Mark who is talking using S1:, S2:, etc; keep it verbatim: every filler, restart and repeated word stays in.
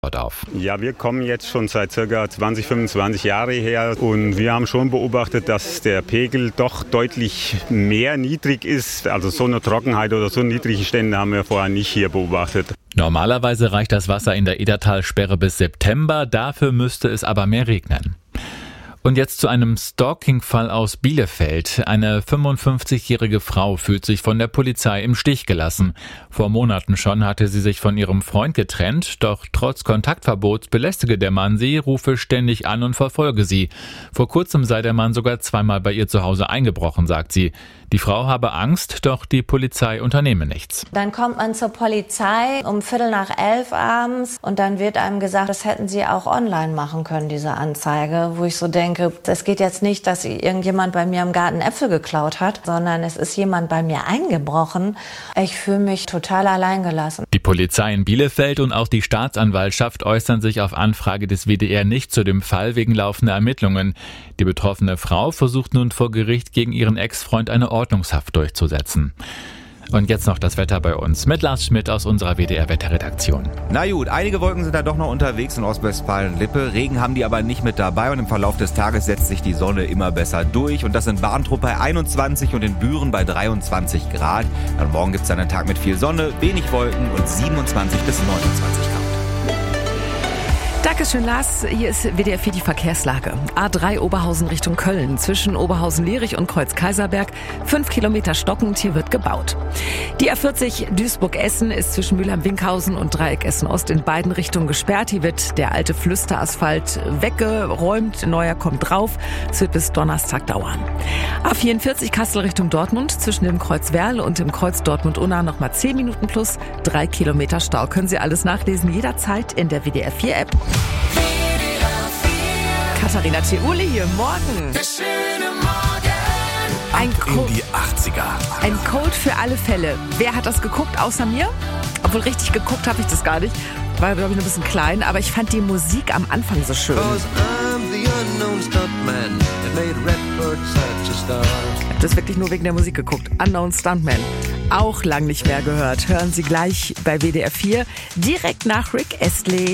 S1: auf.
S2: Ja, wir kommen jetzt schon seit ca. zwanzig, fünfundzwanzig Jahre her und wir haben schon beobachtet, dass der Pegel doch deutlich mehr niedrig ist. Also so eine Trockenheit oder so niedrige Stände haben wir vorher nicht hier beobachtet.
S1: Normalerweise reicht das Wasser in der Edertalsperre bis September, dafür müsste es aber mehr regnen. Und jetzt zu einem Stalking-Fall aus Bielefeld. Eine fünfundfünfzigjährige Frau fühlt sich von der Polizei im Stich gelassen. Vor Monaten schon hatte sie sich von ihrem Freund getrennt, doch trotz Kontaktverbots belästige der Mann sie, rufe ständig an und verfolge sie. Vor kurzem sei der Mann sogar zweimal bei ihr zu Hause eingebrochen, sagt sie. Die Frau habe Angst, doch die Polizei unternehme nichts.
S3: Dann kommt man zur Polizei um Viertel nach elf abends und dann wird einem gesagt, das hätten sie auch online machen können, diese Anzeige, wo ich so denke, es geht jetzt nicht, dass irgendjemand bei mir im Garten Äpfel geklaut hat, sondern es ist jemand bei mir eingebrochen. Ich fühle mich total alleingelassen.
S1: Die Polizei in Bielefeld und auch die Staatsanwaltschaft äußern sich auf Anfrage des W D R nicht zu dem Fall wegen laufender Ermittlungen. Die betroffene Frau versucht nun vor Gericht gegen ihren Ex-Freund eine Ordnungshaft durchzusetzen. Und jetzt noch das Wetter bei uns mit Lars Schmidt aus unserer W D R-Wetterredaktion.
S4: Na gut, einige Wolken sind da doch noch unterwegs in Ostwestfalen-Lippe. Regen haben die aber nicht mit dabei und im Verlauf des Tages setzt sich die Sonne immer besser durch. Und das in Warntrupp bei einundzwanzig und in Büren bei dreiundzwanzig Grad. Dann morgen gibt es dann einen Tag mit viel Sonne, wenig Wolken und siebenundzwanzig bis neunundzwanzig Grad.
S5: Dankeschön, Lars. Hier ist W D R vier die Verkehrslage. A drei Oberhausen Richtung Köln. Zwischen Oberhausen-Lierich und Kreuz-Kaiserberg. Fünf Kilometer stockend. Hier wird gebaut. Die A vierzig Duisburg-Essen ist zwischen Mülheim-Winkhausen und Dreieck Essen-Ost in beiden Richtungen gesperrt. Hier wird der alte Flüsterasphalt weggeräumt. Neuer kommt drauf. Es wird bis Donnerstag dauern. A vierundvierzig Kassel Richtung Dortmund. Zwischen dem Kreuz Werl und dem Kreuz Dortmund-Unna nochmal zehn Minuten plus. Drei Kilometer Stau. Können Sie alles nachlesen jederzeit in der W D R vier App. Katharina Theuli hier, morgen. Ein Code,
S6: in die achtziger.
S5: Ein Code für alle Fälle. Wer hat das geguckt, außer mir? Obwohl richtig geguckt habe ich das gar nicht. War, glaube ich, ein bisschen klein, aber ich fand die Musik am Anfang so schön. Ich habe das wirklich nur wegen der Musik geguckt. Unknown Stuntman. Auch lang nicht mehr gehört. Hören Sie gleich bei W D R vier direkt nach Rick Astley.